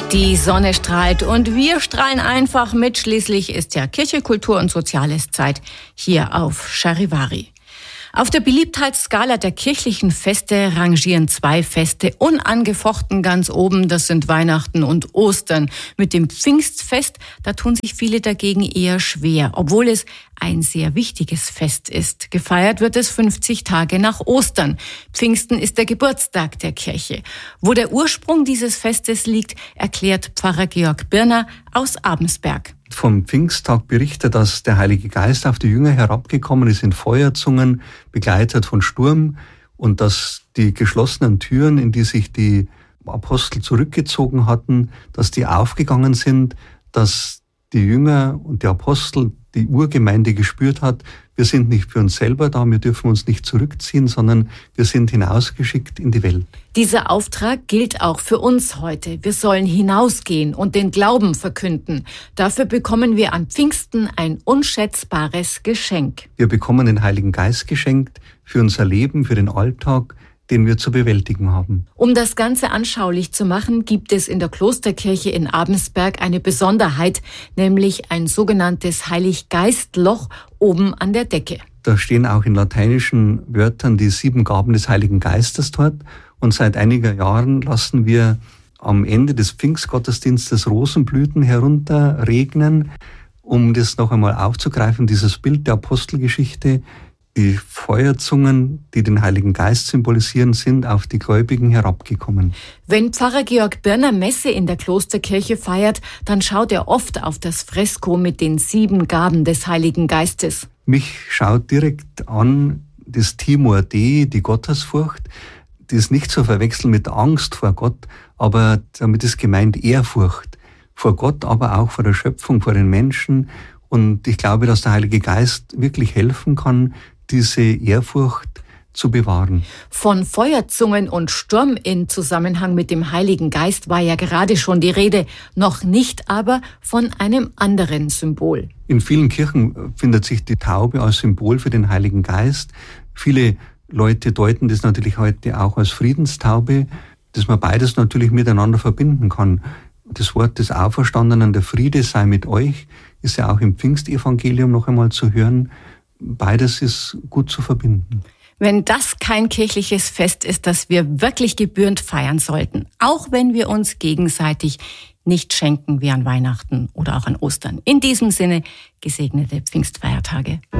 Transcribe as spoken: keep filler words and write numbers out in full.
Die Sonne strahlt und wir strahlen einfach mit. Schließlich ist ja Kirche, Kultur und Soziales Zeit hier auf Charivari. Auf der Beliebtheitsskala der kirchlichen Feste rangieren zwei Feste unangefochten ganz oben. Das sind Weihnachten und Ostern. Mit dem Pfingstfest, da tun sich viele dagegen eher schwer, obwohl es ein sehr wichtiges Fest ist. Gefeiert wird es fünfzig Tage nach Ostern. Pfingsten ist der Geburtstag der Kirche. Wo der Ursprung dieses Festes liegt, erklärt Pfarrer Georg Birner aus Abensberg. Vom Pfingsttag berichtet, dass der Heilige Geist auf die Jünger herabgekommen ist in Feuerzungen, begleitet von Sturm, und dass die geschlossenen Türen, in die sich die Apostel zurückgezogen hatten, dass die aufgegangen sind, dass die Jünger und die Apostel, die Urgemeinde gespürt hat, wir sind nicht für uns selber da, wir dürfen uns nicht zurückziehen, sondern wir sind hinausgeschickt in die Welt. Dieser Auftrag gilt auch für uns heute. Wir sollen hinausgehen und den Glauben verkünden. Dafür bekommen wir an Pfingsten ein unschätzbares Geschenk. Wir bekommen den Heiligen Geist geschenkt für unser Leben, für den Alltag, den wir zu bewältigen haben. Um das Ganze anschaulich zu machen, gibt es in der Klosterkirche in Abensberg eine Besonderheit, nämlich ein sogenanntes Heiliggeistloch oben an der Decke. Da stehen auch in lateinischen Wörtern die sieben Gaben des Heiligen Geistes dort. Und seit einigen Jahren lassen wir am Ende des Pfingstgottesdienstes Rosenblüten herunterregnen, um das noch einmal aufzugreifen, dieses Bild der Apostelgeschichte. Die Feuerzungen, die den Heiligen Geist symbolisieren, sind auf die Gläubigen herabgekommen. Wenn Pfarrer Georg Birner Messe in der Klosterkirche feiert, dann schaut er oft auf das Fresko mit den sieben Gaben des Heiligen Geistes. Mich schaut direkt an das Timor Dei, die Gottesfurcht. Die ist nicht zu verwechseln mit Angst vor Gott, aber damit ist gemeint Ehrfurcht vor Gott, aber auch vor der Schöpfung, vor den Menschen. Und ich glaube, dass der Heilige Geist wirklich helfen kann, diese Ehrfurcht zu bewahren. Von Feuerzungen und Sturm in Zusammenhang mit dem Heiligen Geist war ja gerade schon die Rede, noch nicht aber von einem anderen Symbol. In vielen Kirchen findet sich die Taube als Symbol für den Heiligen Geist. Viele Leute deuten das natürlich heute auch als Friedenstaube, dass man beides natürlich miteinander verbinden kann. Das Wort des Auferstandenen, der Friede sei mit euch, ist ja auch im Pfingstevangelium noch einmal zu hören. Beides ist gut zu verbinden. Wenn das kein kirchliches Fest ist, das wir wirklich gebührend feiern sollten, auch wenn wir uns gegenseitig nicht schenken wie an Weihnachten oder auch an Ostern. In diesem Sinne, gesegnete Pfingstfeiertage.